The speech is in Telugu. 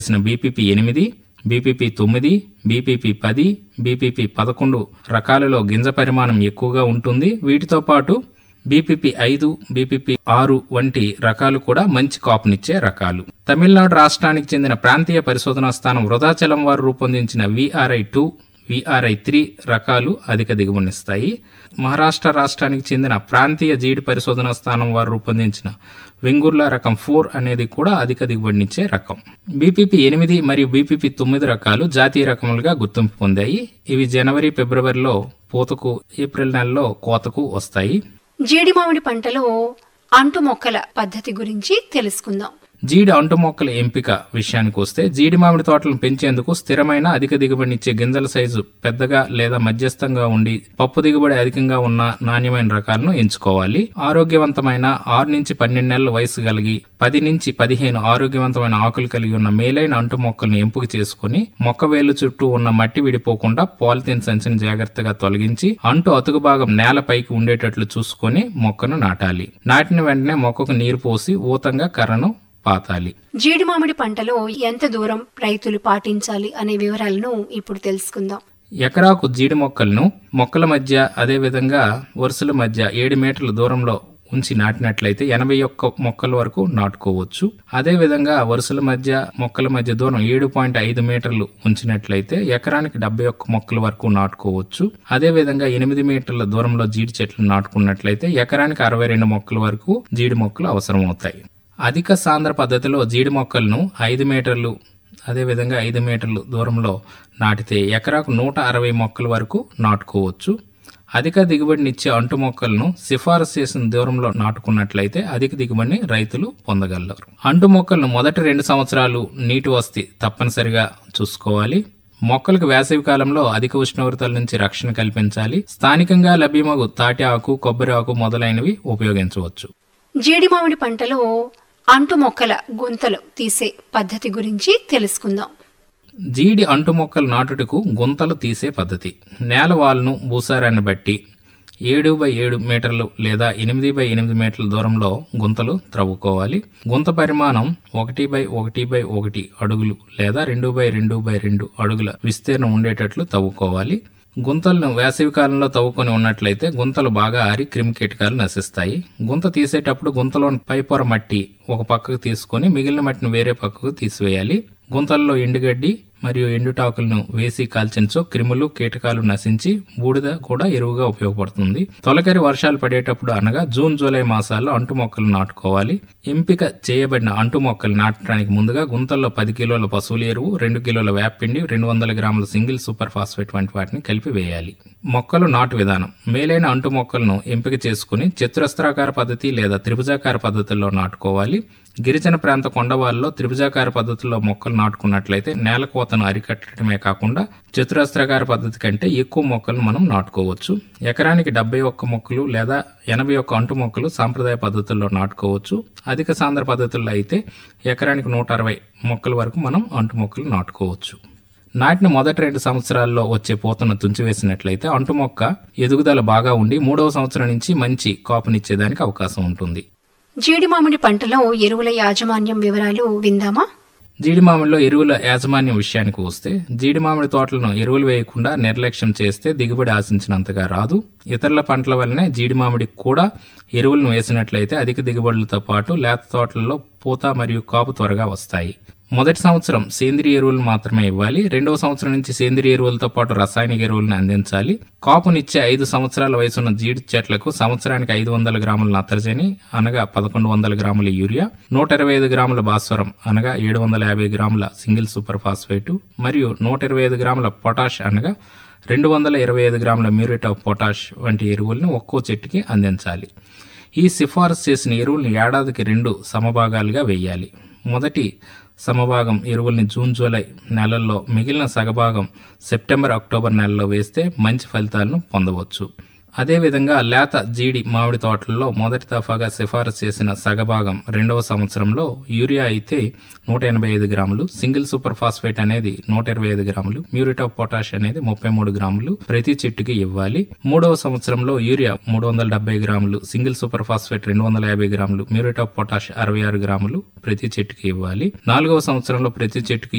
బీపీపీ 8, బీపీపీ 9, బీపీపీ 10, బీపీపీ 11 రకాలలో గింజ పరిమాణం ఎక్కువగా ఉంటుంది. వీటితో పాటు బీపీపీ 5, బీపీపీ 6 వంటి రకాలు కూడా మంచి కాపునిచ్చే రకాలు. తమిళనాడు రాష్ట్రానికి చెందిన ప్రాంతీయ పరిశోధనా స్థానం వృధాచలం వారు రూపొందించిన VRI2, VRI3 రకాలు అధిక దిగుబడినిస్తాయి. మహారాష్ట్ర రాష్ట్రానికి చెందిన ప్రాంతీయ జీడి పరిశోధనా స్థానం వారు రూపొందించిన వెంగుర్లా రకం 4 అనేది కూడా అధిక దిగుబడినిచ్చే రకం. బీపీపీ 8 మరియు బీపీపీ 9 రకాలు జాతీయ రకములుగా గుర్తింపు పొందాయి. ఇవి జనవరి, ఫిబ్రవరిలో పూతకు, ఏప్రిల్ నెలలో కోతకు వస్తాయి. జీడి మామిడి పంటలో అంటు మొక్కల పద్ధతి గురించి తెలుసుకుందాం. జీడి అంటు మొక్కల ఎంపిక విషయానికి వస్తే, జీడి మామిడి తోటలను పెంచేందుకు స్థిరమైన అధిక దిగుబడినిచ్చే గింజల సైజు పెద్దగా లేదా మధ్యస్థంగా ఉండి పప్పు దిగుబడి అధికంగా ఉన్న నాణ్యమైన రకాలను ఎంచుకోవాలి. ఆరోగ్యవంతమైన 6 నుంచి 12 నెలల వయసు కలిగి 10 నుంచి 15 ఆరోగ్యవంతమైన ఆకులు కలిగి ఉన్న మేలైన అంటు మొక్కలను ఎంపిక చేసుకుని మొక్క వేలు చుట్టూ ఉన్న మట్టి విడిపోకుండా పాలిథిన్ సంచిని జాగ్రత్తగా తొలగించి అంటు అతుకు భాగం నేలపైకి ఉండేటట్లు చూసుకొని మొక్కను నాటాలి. నాటిన వెంటనే మొక్కకు నీరు పోసి ఊతంగా కర్రను పాతాలి. జీడి మామిడి పంటలో ఎంత దూరం రైతులు పాటించాలి అనే వివరాలను ఇప్పుడు తెలుసుకుందాం. ఎకరాకు జీడి మొక్కలను మొక్కల మధ్య అదే విధంగా వరుసల మధ్య 7 మీటర్ల దూరంలో ఉంచి నాటినట్లయితే 81 మొక్కల వరకు నాటుకోవచ్చు. అదే విధంగా వరుసల మధ్య మొక్కల మధ్య దూరం 7.5 మీటర్లు ఉంచినట్లయితే ఎకరానికి 71 మొక్కల వరకు నాటుకోవచ్చు. అదే విధంగా 8 మీటర్ల దూరంలో జీడి చెట్లు నాటుకున్నట్లయితే ఎకరానికి 62 మొక్కల వరకు జీడి మొక్కలు అవసరమవుతాయి. అధిక సాంద్ర పద్ధతిలో జీడి మొక్కలను 5 మీటర్లు అదేవిధంగా 5 మీటర్లు దూరంలో నాటితే ఎకరాకు 160 మొక్కల వరకు నాటుకోవచ్చు. అధిక దిగుబడినిచ్చే అంటు మొక్కలను సిఫారసు చేసిన దూరంలో నాటుకున్నట్లయితే అధిక దిగుబడిని రైతులు పొందగలరు. అంటు మొక్కలను మొదటి 2 సంవత్సరాలు నీటి వసతి తప్పనిసరిగా చూసుకోవాలి. మొక్కలకు వేసవి కాలంలో అధిక ఉష్ణోగ్రతల నుంచి రక్షణ కల్పించాలి. స్థానికంగా లభ్యమగు తాటి ఆకు, కొబ్బరి ఆకు మొదలైనవి ఉపయోగించవచ్చు. జీడి మామిడి పంటలో అంటు మొక్కల గుంతలు తీసే పద్ధతి గురించి తెలుసుకుందాం. జీడి అంటు మొక్కలు నాటుటకు గుంతలు తీసే పద్ధతి. నేల వాలును, భూసారాన్ని బట్టి 7x7 మీటర్లు లేదా 8x8 మీటర్ల దూరంలో గుంతలు త్రవ్వుకోవాలి. గుంత పరిమాణం 1x1x1 అడుగులు లేదా 2x2x2 అడుగుల విస్తీర్ణం ఉండేటట్లు తవ్వుకోవాలి. గుంతలను వేసవి కాలంలో తవ్వుకొని ఉన్నట్లయితే గుంతలు బాగా ఆరి క్రిమి కీటకాలు నశిస్తాయి. గుంత తీసేటప్పుడు గుంతలోని పైపొర మట్టి ఒక పక్కకు తీసుకొని మిగిలిన మట్టిని వేరే పక్కకు తీసివేయాలి. గుంతల్లో ఎండుగడ్డి మరియు ఎండుటాకులను వేసి కాల్చినచో క్రిములు, కీటకాలు నశించి బూడిద కూడా ఎరువుగా ఉపయోగపడుతుంది. తొలకరి వర్షాలు పడేటప్పుడు అనగా జూన్, జూలై మాసాల్లో అంటు మొక్కలు నాటుకోవాలి. ఎంపిక చేయబడిన అంటు మొక్కలు నాటడానికి ముందుగా గుంతల్లో 10 కిలోల పశువుల ఎరువు, 2 కిలోల వేపపిండి, 200 గ్రాముల సింగిల్ సూపర్ ఫాస్ఫేట్ వంటి వాటిని కలిపి వేయాలి. మొక్కలు నాటు విధానం. మేలైన అంటు మొక్కలను ఎంపిక చేసుకుని చతురస్రాకార పద్ధతి లేదా త్రిభుజాకార పద్ధతుల్లో నాటుకోవాలి. గిరిజన ప్రాంత కొండవాళ్ళలో త్రిభుజాకార పద్ధతిలో మొక్కలు నాటుకున్నట్లయితే నేల కోతను అరికట్టడమే కాకుండా చతురస్రాకార పద్ధతి కంటే ఎక్కువ మొక్కలను మనం నాటుకోవచ్చు. ఎకరానికి 71 మొక్కలు లేదా 81 అంటు మొక్కలు సాంప్రదాయ పద్ధతుల్లో నాటుకోవచ్చు. అధిక సాంద్ర పద్ధతుల్లో అయితే ఎకరానికి 160 మొక్కల వరకు మనం అంటు మొక్కలు నాటుకోవచ్చు. నాటిన మొదటి 2 సంవత్సరాల్లో వచ్చే పూతను తుంచివేసినట్లయితే అంటు మొక్క ఎదుగుదల బాగా ఉండి 3వ సంవత్సరం నుంచి మంచి కాపునిచ్చేదానికి అవకాశం ఉంటుంది. జీడి మామిడి పంటలో ఎరువుల యాజమాన్యం వివరాలు విందామా? జీడి మామిడిలో ఎరువుల యాజమాన్యం విషయానికి వస్తే, జీడి మామిడి తోటలను ఎరువులు వేయకుండా నిర్లక్ష్యం చేస్తే దిగుబడి ఆశించినంతగా రాదు. ఇతరుల పంటల వల్లనే జీడి మామిడికి కూడా ఎరువులను వేసినట్లయితే అధిక దిగుబడులతో పాటు లేత తోటలలో పూత మరియు కాపు త్వరగా వస్తాయి. మొదటి సంవత్సరం సేంద్రియ ఎరువులు మాత్రమే ఇవ్వాలి. 2వ సంవత్సరం నుంచి సేంద్రియ ఎరువులతో పాటు రసాయనిక ఎరువులను అందించాలి. కాపునిచ్చే 5 సంవత్సరాల వయసున్న జీడి చెట్లకు సంవత్సరానికి 500 గ్రాముల నత్రజని అనగా 1100 గ్రాముల యూరియా, 125 గ్రాముల భాస్వరం అనగా 750 గ్రాముల సింగిల్ సూపర్ ఫాస్ఫేటు మరియు 125 గ్రాముల పొటాష్ అనగా 225 గ్రాముల మ్యూరేట్ ఆఫ్ పొటాష్ వంటి ఎరువులను ఒక్కో చెట్టుకి అందించాలి. ఈ సిఫారసు చేసిన ఎరువులను ఏడాదికి 2 సమభాగాలుగా వేయాలి. మొదటి సమభాగం ఎరువుల్ని జూన్, జూలై నెలల్లో, మిగిలిన సగభాగం సెప్టెంబర్, అక్టోబర్ నెలలో వేస్తే మంచి ఫలితాలను పొందవచ్చు. అదేవిధంగా లేత జీడి మామిడి తోటల్లో మొదటి దఫాగా సిఫారసు చేసిన సగభాగం 2వ సంవత్సరంలో యూరియా అయితే 185 గ్రాములు, సింగిల్ సూపర్ ఫాస్ఫేట్ అనేది 125 గ్రాములు, మ్యూరేట్ ఆఫ్ పొటాష్ అనేది 33 గ్రాములు ప్రతి చెట్టుకి ఇవ్వాలి. 3వ సంవత్సరంలో యూరియా 370 గ్రాములు, సింగిల్ సూపర్ ఫాస్ఫేట్ 250 గ్రాములు, మ్యూరేట్ ఆఫ్ పొటాష్ 66 గ్రాములు ప్రతి చెట్టుకి ఇవ్వాలి. 4వ సంవత్సరంలో ప్రతి చెట్టుకి